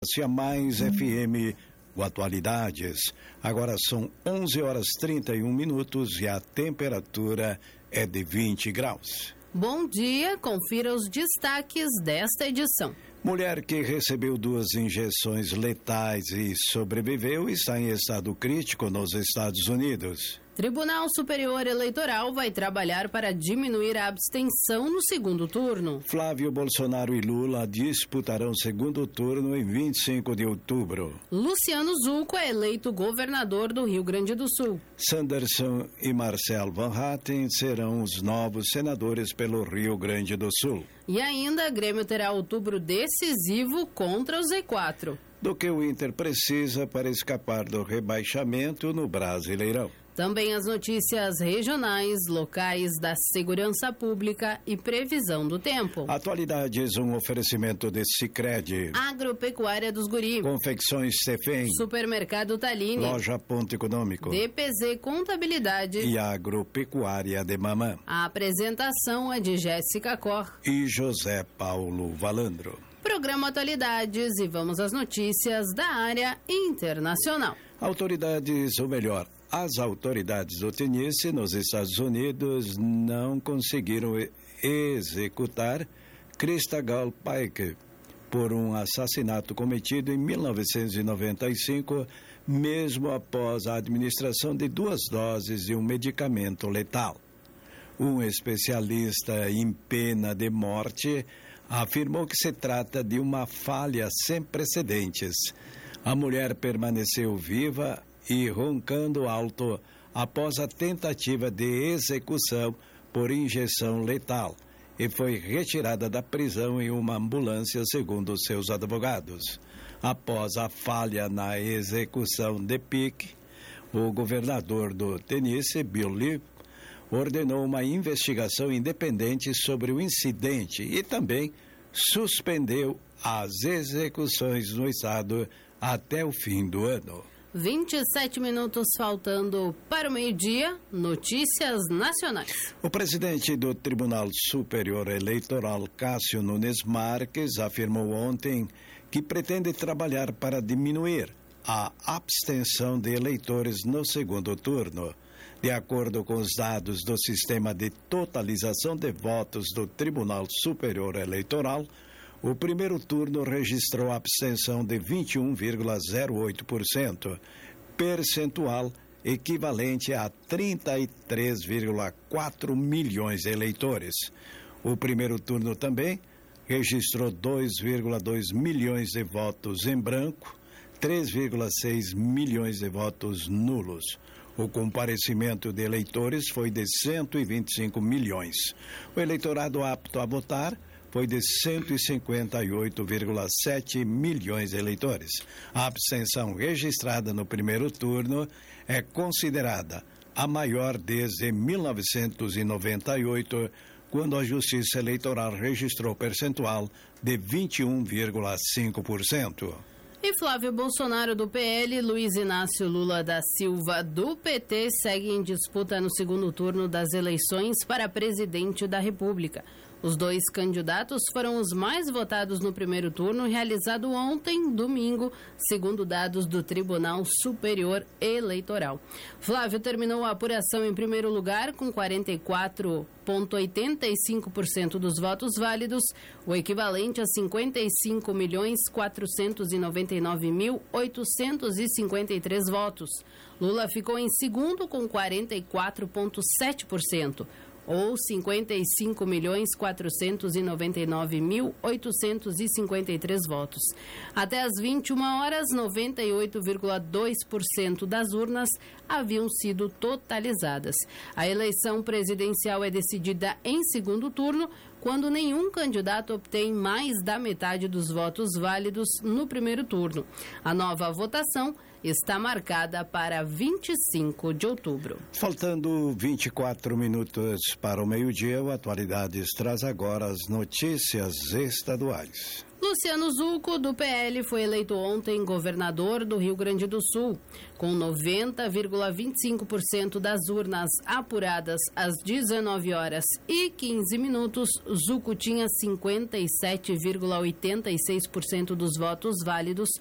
A Mais FM, o Atualidades. Agora são 11h31 e a temperatura é de 20 graus. Bom dia, confira os destaques desta edição. Mulher que recebeu 2 injeções letais e sobreviveu está em estado crítico nos Estados Unidos. Tribunal Superior Eleitoral vai trabalhar para diminuir a abstenção no segundo turno. Flávio Bolsonaro e Lula disputarão segundo turno em 25 de outubro. Luciano Zucco é eleito governador do Rio Grande do Sul. Sanderson e Marcelo Van Hatten serão os novos senadores pelo Rio Grande do Sul. E ainda, Grêmio terá outubro decisivo contra o Z4. Do que o Inter precisa para escapar do rebaixamento no Brasileirão. Também as notícias regionais, locais da segurança pública e previsão do tempo. Atualidades, um oferecimento de Sicredi. Agropecuária dos Guri. Confecções Cefem. Supermercado Taline. Loja Ponto Econômico. DPZ Contabilidade. E Agropecuária de Mamã. A apresentação é de Jéssica Cor e José Paulo Valandro. Programa Atualidades e vamos às notícias da área internacional. As autoridades do Tennessee, nos Estados Unidos, não conseguiram executar Christabel Pike por um assassinato cometido em 1995, mesmo após a administração de 2 doses de um medicamento letal. Um especialista em pena de morte afirmou que se trata de uma falha sem precedentes. A mulher permaneceu viva e roncando alto após a tentativa de execução por injeção letal e foi retirada da prisão em uma ambulância, segundo seus advogados. Após a falha na execução de Pike, o governador do Tennessee, Bill Lee, ordenou uma investigação independente sobre o incidente e também suspendeu as execuções no estado até o fim do ano. 27 minutos faltando para o meio-dia, notícias nacionais. O presidente do Tribunal Superior Eleitoral, Cássio Nunes Marques, afirmou ontem que pretende trabalhar para diminuir a abstenção de eleitores no segundo turno. De acordo com os dados do sistema de totalização de votos do Tribunal Superior Eleitoral, o primeiro turno registrou abstenção de 21,08%, percentual equivalente a 33,4 milhões de eleitores. O primeiro turno também registrou 2,2 milhões de votos em branco, 3,6 milhões de votos nulos. O comparecimento de eleitores foi de 125 milhões. O eleitorado apto a votar foi de 158,7 milhões de eleitores. A abstenção registrada no primeiro turno é considerada a maior desde 1998, quando a Justiça Eleitoral registrou percentual de 21,5%. E Flávio Bolsonaro do PL, Luiz Inácio Lula da Silva do PT seguem em disputa no segundo turno das eleições para presidente da República. Os 2 candidatos foram os mais votados no primeiro turno, realizado ontem, domingo, segundo dados do Tribunal Superior Eleitoral. Flávio terminou a apuração em primeiro lugar com 44,85% dos votos válidos, o equivalente a 55.499.853 votos. Lula ficou em segundo com 44,7%. ou 55.499.853 votos. Até às 21 horas, 98,2% das urnas haviam sido totalizadas. A eleição presidencial é decidida em segundo turno, quando nenhum candidato obtém mais da metade dos votos válidos no primeiro turno. A nova votação está marcada para 25 de outubro. Faltando 24 minutos para o meio-dia, o Atualidades traz agora as notícias estaduais. Luciano Zucco, do PL, foi eleito ontem governador do Rio Grande do Sul. Com 90,25% das urnas apuradas às 19 horas e 15 minutos, Zucco tinha 57,86% dos votos válidos